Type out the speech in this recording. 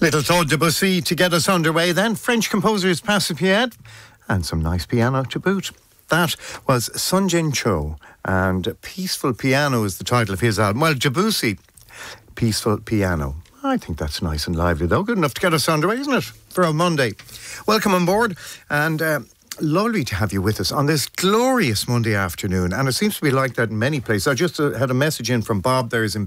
Little Claude Debussy to get us underway then. French composers Pascal Piette and some nice piano to boot. That was Sun Jin Cho, and Peaceful Piano is the title of his album. Well, Debussy, Peaceful Piano. I think that's nice and lively though. Good enough to get us underway, isn't it? For a Monday. Welcome on board, and lovely to have you with us on this glorious Monday afternoon. And it seems to be like that in many places. I just had a message in from Bob there is in